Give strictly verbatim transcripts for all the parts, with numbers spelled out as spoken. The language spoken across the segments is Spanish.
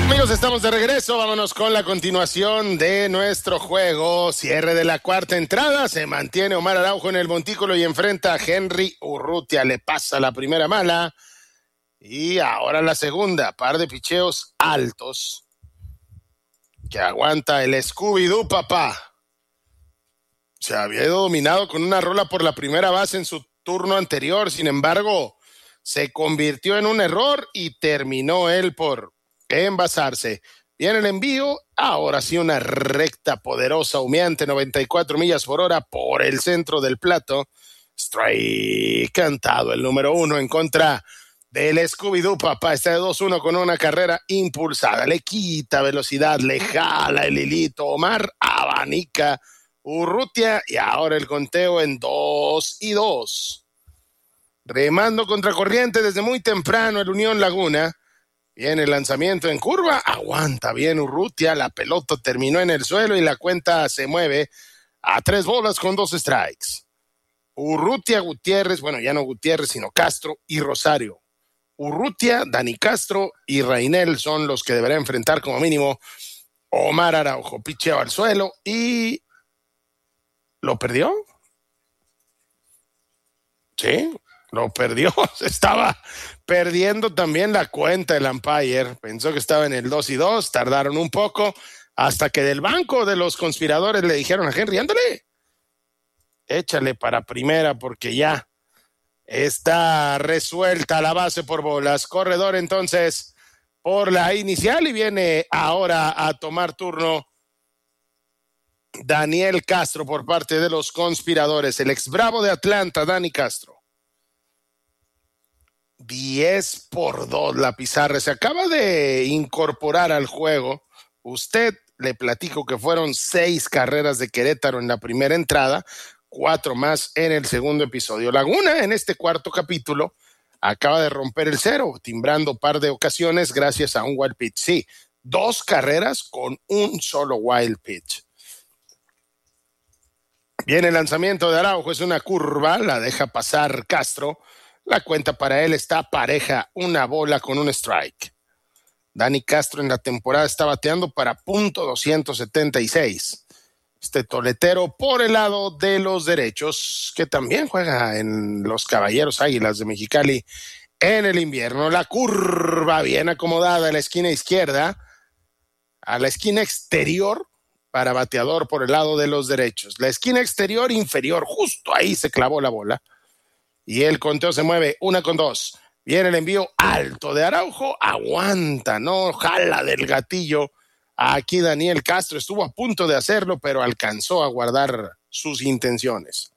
Amigos, estamos de regreso. Vámonos con la continuación de nuestro juego. Cierre de la cuarta entrada. Se mantiene Omar Araujo en el montículo y enfrenta a Henry Urrutia. Le pasa la primera mala. Y ahora la segunda. Par de picheos altos. Que aguanta el Scooby-Doo, papá. Se había dominado con una rola por la primera base en su turno anterior. Sin embargo, se convirtió en un error y terminó él por envasarse. Viene el envío, ahora sí una recta poderosa, humeante, noventa y cuatro millas por hora por el centro del plato. Strike cantado, el número uno en contra del Scooby-Doo, papá. Está de dos uno con una carrera impulsada. Le quita velocidad, le jala el hilito. Omar abanica Urrutia y ahora el conteo en dos y dos. Remando contracorriente desde muy temprano el Unión Laguna. Viene el lanzamiento en curva, aguanta bien Urrutia, la pelota terminó en el suelo y la cuenta se mueve a tres bolas con dos strikes. Urrutia, Gutiérrez, bueno, ya no Gutiérrez, sino Castro y Rosario. Urrutia, Dani Castro y Rainel son los que deberá enfrentar como mínimo Omar Araujo. Picheo al suelo y ¿lo perdió? Sí, lo perdió. Estaba perdiendo también la cuenta el umpire. Pensó que estaba en el dos y dos. Tardaron un poco hasta que del banco de los conspiradores le dijeron a Henry, ándale, échale para primera porque ya está resuelta la base por bolas. Corredor entonces por la inicial y viene ahora a tomar turno Daniel Castro por parte de los conspiradores. El ex Bravo de Atlanta, Dani Castro. diez por dos la pizarra. Se acaba de incorporar al juego. Usted le platico que fueron seis carreras de Querétaro en la primera entrada, cuatro más en el segundo episodio. Laguna en este cuarto capítulo acaba de romper el cero, timbrando par de ocasiones gracias a un wild pitch. Sí, dos carreras con un solo wild pitch. Viene el lanzamiento de Araujo, es una curva, la deja pasar Castro. La cuenta para él está pareja, una bola con un strike. Dani Castro en la temporada está bateando para punto doscientos setenta y seis. Este toletero por el lado de los derechos, que también juega en los Caballeros Águilas de Mexicali en el invierno. La curva bien acomodada a la esquina izquierda, a la esquina exterior para bateador por el lado de los derechos. La esquina exterior inferior, justo ahí se clavó la bola. Y el conteo se mueve, una con dos. Viene el envío alto de Araujo, aguanta, no jala del gatillo. Aquí Daniel Castro estuvo a punto de hacerlo, pero alcanzó a guardar sus intenciones.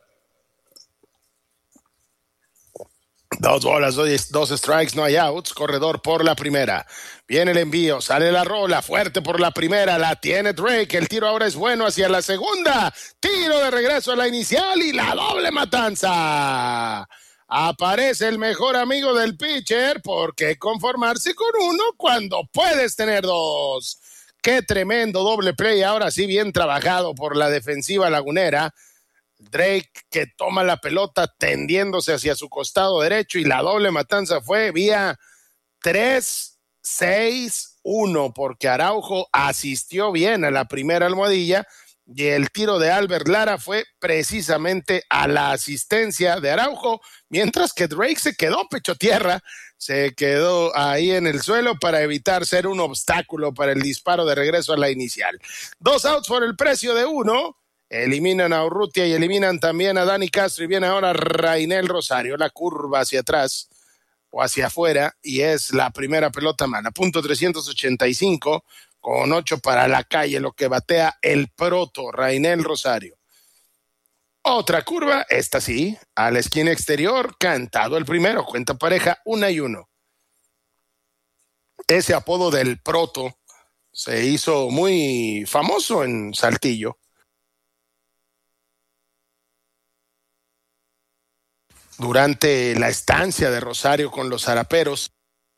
Dos bolas, dos, dos strikes, no hay outs, corredor por la primera. Viene el envío, sale la rola, fuerte por la primera, la tiene Drake, el tiro ahora es bueno hacia la segunda, tiro de regreso a la inicial y la doble matanza. Aparece el mejor amigo del pitcher, ¿por qué conformarse con uno cuando puedes tener dos? Qué tremendo doble play, ahora sí bien trabajado por la defensiva lagunera. Drake que toma la pelota tendiéndose hacia su costado derecho y la doble matanza fue vía tres seis uno porque Araujo asistió bien a la primera almohadilla y el tiro de Albert Lara fue precisamente a la asistencia de Araujo, mientras que Drake se quedó pecho tierra, se quedó ahí en el suelo para evitar ser un obstáculo para el disparo de regreso a la inicial. Dos outs por el precio de uno. Eliminan a Urrutia y eliminan también a Dani Castro y viene ahora Rainel Rosario, la curva hacia atrás o hacia afuera y es la primera pelota mala, punto trescientos ochenta y cinco con ocho para la calle, lo que batea el proto Rainel Rosario. Otra curva, esta sí, a la esquina exterior, cantado el primero, cuenta pareja, una y uno. Ese apodo del proto se hizo muy famoso en Saltillo. Durante la estancia de Rosario con los Zaraperos,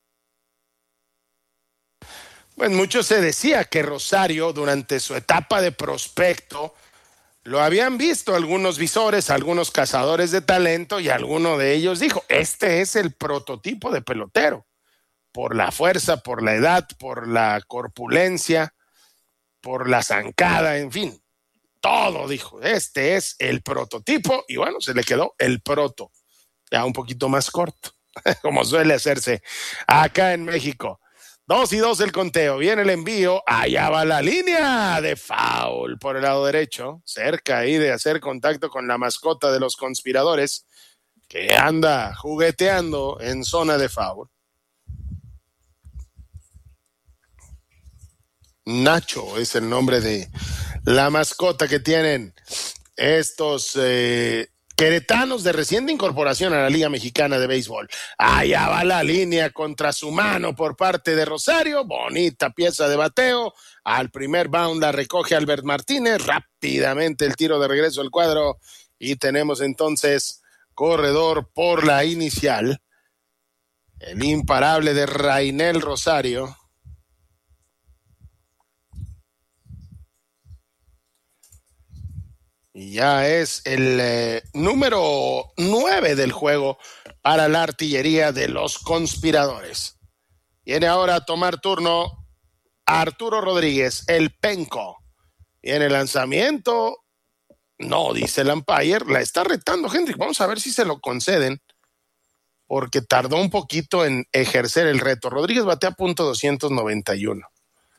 pues mucho se decía que Rosario durante su etapa de prospecto lo habían visto algunos visores, algunos cazadores de talento y alguno de ellos dijo, este es el prototipo de pelotero. por la fuerza, por la edad, por la corpulencia, por la zancada, en fin, todo dijo, este es el prototipo, y bueno, se le quedó el proto, ya un poquito más corto, como suele hacerse acá en México. Dos y dos el conteo, viene el envío, allá va la línea de foul por el lado derecho, cerca ahí de hacer contacto con la mascota de los conspiradores, que anda jugueteando en zona de foul. Nacho es el nombre de la mascota que tienen estos eh, queretanos de reciente incorporación a la Liga Mexicana de Béisbol. Allá va la línea contra su mano por parte de Rosario. Bonita pieza de bateo. Al primer bound la recoge Albert Martínez. Rápidamente el tiro de regreso al cuadro. Y tenemos entonces corredor por la inicial. El imparable de Rainel Rosario. Y ya es el eh, número nueve del juego para la artillería de los conspiradores. Viene ahora a tomar turno Arturo Rodríguez, el penco. Y en el lanzamiento, no, dice el umpire, la está retando Hendrick. Vamos a ver si se lo conceden, porque tardó un poquito en ejercer el reto. Rodríguez batea punto doscientos noventa y uno.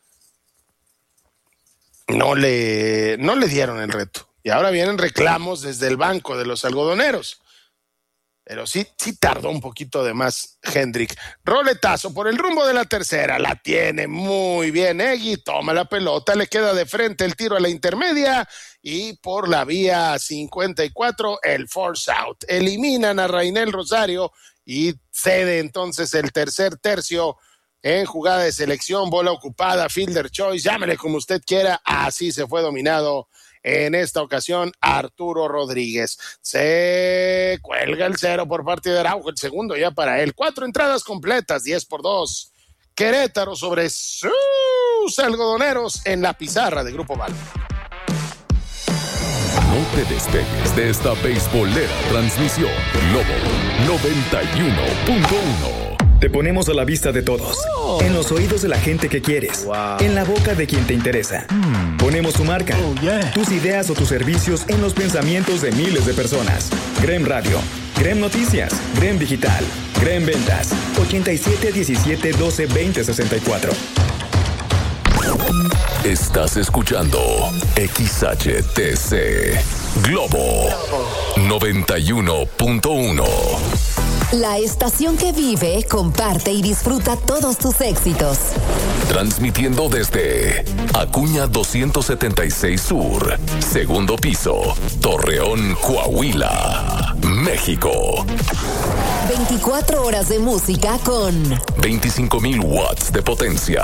No le, no le dieron el reto. Y ahora vienen reclamos desde el banco de los algodoneros. Pero sí, sí tardó un poquito de más Hendrick. Roletazo por el rumbo de la tercera. La tiene muy bien Egui. Toma la pelota. Le queda de frente el tiro a la intermedia. Y por la vía cincuenta y cuatro, el force out. Eliminan a Rainel Rosario y cede entonces el tercer tercio en jugada de selección. Bola ocupada, fielder choice. Llámele como usted quiera. Así se fue dominado en esta ocasión Arturo Rodríguez. Se cuelga el cero por parte de Araujo, el segundo ya para él. Cuatro entradas completas, diez por dos. Querétaro sobre sus algodoneros en la pizarra de Grupo Val. No te despegues de esta beisbolera transmisión. Globo noventa y uno punto uno. Te ponemos a la vista de todos, oh. en los oídos de la gente que quieres, wow. en la boca de quien te interesa. Mm. Ponemos tu marca, oh, yeah. tus ideas o tus servicios en los pensamientos de miles de personas. Grem Radio, Grem Noticias, Grem Digital, Grem Ventas, ochenta y siete, diecisiete, doce, veinte, sesenta y cuatro. Estás escuchando X H T C Globo noventa y uno punto uno. La estación que vive, comparte y disfruta todos tus éxitos. Transmitiendo desde Acuña doscientos setenta y seis Sur, segundo piso, Torreón, Coahuila, México. veinticuatro horas de música con veinticinco mil watts de potencia.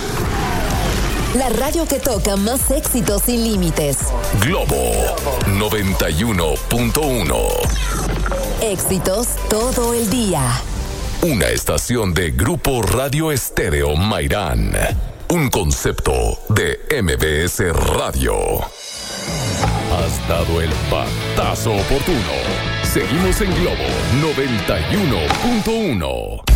La radio que toca más éxitos sin límites. Globo noventa y uno punto uno. Éxitos todo el día. Una estación de Grupo Radio Estéreo Mairán. Un concepto de M B S Radio. Has dado el batazo oportuno. Seguimos en Globo noventa y uno punto uno.